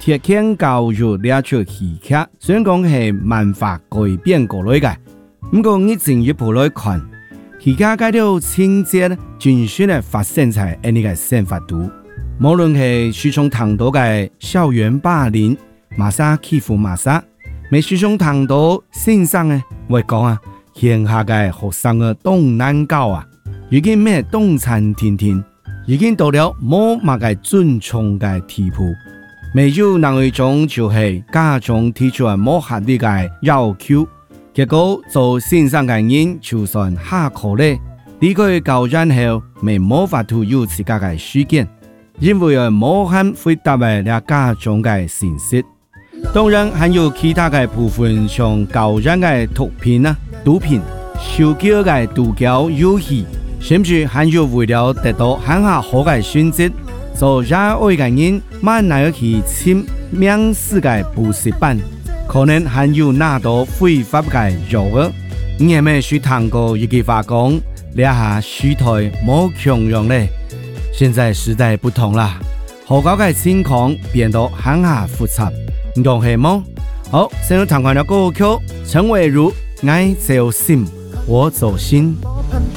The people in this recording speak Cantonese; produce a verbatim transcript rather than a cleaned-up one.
铁拳教育了出戏剧，虽然讲是漫画改编过来的，不过你进一步来看，戏剧介条情节真实的发生在呢个生活度。无论是徐从谈到的校园霸凌、马莎欺负马莎，没徐从谈到线上呢，会讲啊，线下的学生的动难搞啊，已经咩动产天天，已经到了冇乜嘅尊重嘅地步。未有哪一種就係家長提出冇合理嘅要求，結果做線上嘅人就算下課咧，離開教然後未冇法度有自家嘅時間，因為係冇肯回答嘅了家長嘅信息。當然還有其他嘅部分，像教然嘅毒品啊、毒品、手機嘅賭博遊戲，甚至還有為了得到很下好嘅選擇。做熱愛嘅人，萬難去簽免試嘅補習班，可能還有那多非法嘅藥物。你係咪去聽過一句話講，你下書台冇強樣咧？現在時代不同啦，學校嘅情況變得很下複雜，你講係麼？好，先嚟談完了歌曲，陳慧茹愛走心，我走心。